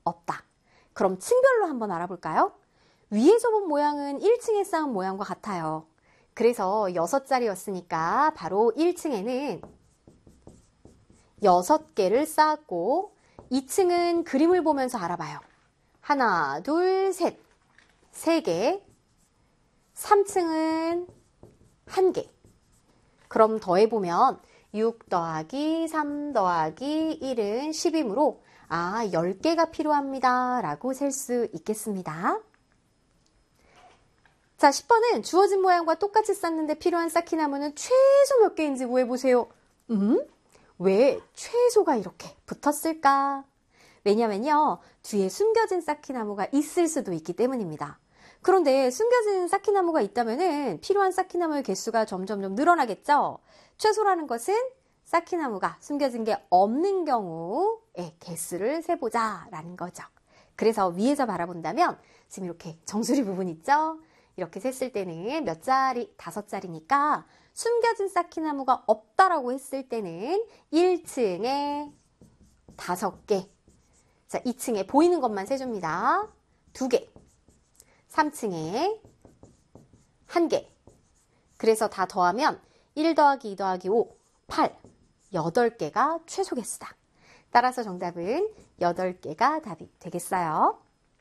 없다. 그럼 층별로 한번 알아볼까요? 위에서 본 모양은 1층에 쌓은 모양과 같아요. 그래서 6자리였으니까 바로 1층에는 6개를 쌓았고 2층은 그림을 보면서 알아봐요. 하나, 둘, 셋, 3개. 3층은 1개. 그럼 더해보면 6 더하기 3 더하기 1은 10이므로 10개가 필요합니다 라고 셀 수 있겠습니다. 자, 10번은 주어진 모양과 똑같이 쌓는데 필요한 쌓기나무는 최소 몇 개인지 구해보세요. 왜 최소가 이렇게 붙었을까? 왜냐면요, 뒤에 숨겨진 쌓기나무가 있을 수도 있기 때문입니다. 그런데 숨겨진 쌓기나무가 있다면 필요한 쌓기나무의 개수가 점점 늘어나겠죠? 최소라는 것은 쌓기나무가 숨겨진 게 없는 경우의 개수를 세보자 라는 거죠. 그래서 위에서 바라본다면 지금 이렇게 정수리 부분 있죠? 이렇게 셌을 때는 몇 자리? 5자리니까 숨겨진 쌓기나무가 없다라고 했을 때는 1층에 5개. 자, 2층에 보이는 것만 세줍니다. 2개. 3층에 1개. 그래서 다 더하면 1 더하기 2 더하기 5, 8. 8개가 최소 개수다. 따라서 정답은 8개가 답이 되겠어요.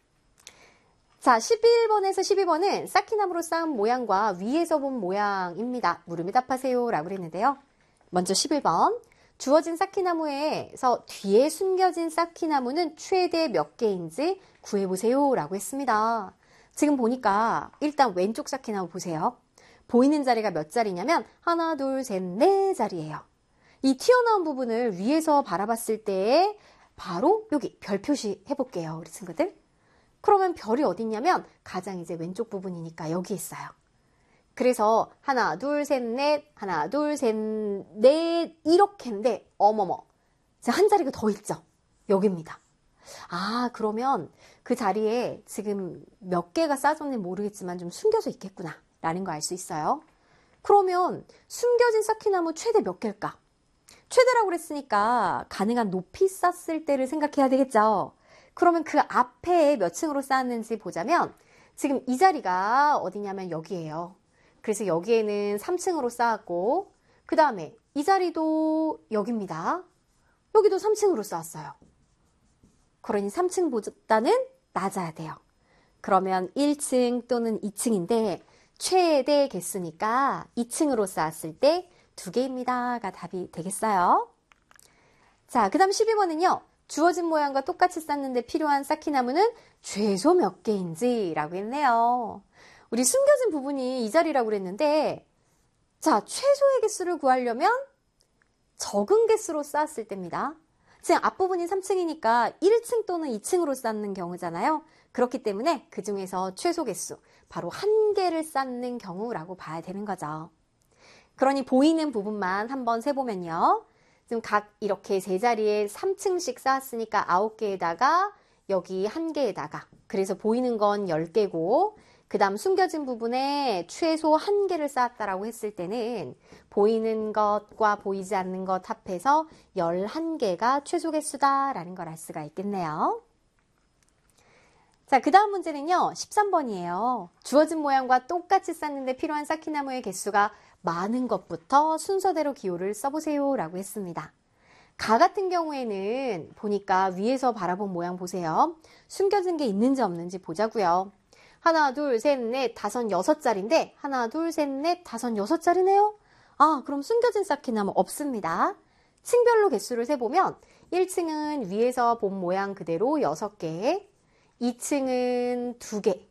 자, 11번에서 12번은 쌓기나무로 쌓은 모양과 위에서 본 모양입니다. 물음에 답하세요 라고 그랬는데요. 먼저 11번. 주어진 쌓기나무에서 뒤에 숨겨진 쌓기나무는 최대 몇 개인지 구해보세요 라고 했습니다. 지금 보니까 일단 왼쪽 쌓기나무 보세요. 보이는 자리가 몇 자리냐면 하나, 둘, 셋, 4자리예요. 이 튀어나온 부분을 위에서 바라봤을 때 바로 여기 별 표시 해볼게요, 우리 친구들. 그러면 별이 어디 있냐면 가장 이제 왼쪽 부분이니까 여기 있어요. 그래서 하나, 둘, 셋, 넷, 하나, 둘, 셋, 넷 이렇게인데 어머머, 한 자리가 더 있죠? 여기입니다. 그러면 그 자리에 지금 몇 개가 쌓여졌는지 모르겠지만 좀 숨겨져 있겠구나 라는 거 알 수 있어요. 그러면 숨겨진 쌓기나무 최대 몇 개일까? 최대라고 그랬으니까 가능한 높이 쌓았을 때를 생각해야 되겠죠. 그러면 그 앞에 몇 층으로 쌓았는지 보자면 지금 이 자리가 어디냐면 여기예요. 그래서 여기에는 3층으로 쌓았고 그 다음에 이 자리도 여기입니다. 여기도 3층으로 쌓았어요. 그러니 3층보다는 낮아야 돼요. 그러면 1층 또는 2층인데 최대 개수니까 2층으로 쌓았을 때 2개입니다가 답이 되겠어요. 자, 그 다음 12번은요. 주어진 모양과 똑같이 쌓는데 필요한 쌓기나무는 최소 몇 개인지 라고 했네요. 우리 숨겨진 부분이 이 자리라고 그랬는데 자, 최소의 개수를 구하려면 적은 개수로 쌓았을 때입니다. 지금 앞부분이 3층이니까 1층 또는 2층으로 쌓는 경우잖아요. 그렇기 때문에 그 중에서 최소 개수, 바로 1개를 쌓는 경우라고 봐야 되는 거죠. 그러니 보이는 부분만 한번 세보면요. 지금 각 이렇게 3자리에 3층씩 쌓았으니까 9개에다가 여기 1개에다가 그래서 보이는 건 10개고 그 다음 숨겨진 부분에 최소 1개를 쌓았다라고 했을 때는 보이는 것과 보이지 않는 것 합해서 11개가 최소 개수다라는 걸 알 수가 있겠네요. 자, 그 다음 문제는요. 13번이에요. 주어진 모양과 똑같이 쌓는데 필요한 쌓기나무의 개수가 많은 것부터 순서대로 기호를 써보세요 라고 했습니다. 가 같은 경우에는 보니까 위에서 바라본 모양 보세요. 숨겨진 게 있는지 없는지 보자고요. 하나, 둘, 셋, 넷, 5, 6자리인데 하나, 둘, 셋, 넷, 5, 6자리네요. 그럼 숨겨진 쌓기나무 없습니다. 층별로 개수를 세보면 1층은 위에서 본 모양 그대로 6개, 2층은 2개,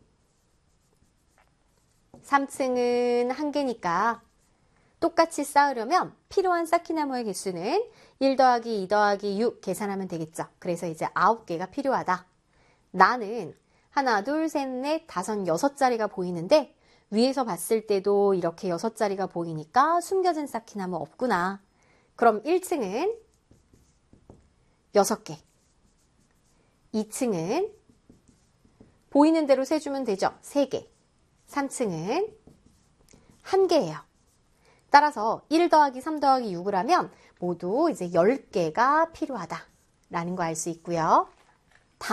3층은 1개니까 똑같이 쌓으려면 필요한 쌓기나무의 개수는 1 더하기 2 더하기 6 계산하면 되겠죠. 그래서 이제 9개가 필요하다. 나는 하나, 둘, 셋, 넷, 5, 6자리가 보이는데 위에서 봤을 때도 이렇게 6자리가 보이니까 숨겨진 쌓기나무 없구나. 그럼 1층은 6개, 2층은 보이는 대로 세주면 되죠. 3개, 3층은 1개예요. 따라서 1 더하기 3 더하기 6을 하면 모두 이제 10개가 필요하다라는 거 알 수 있고요.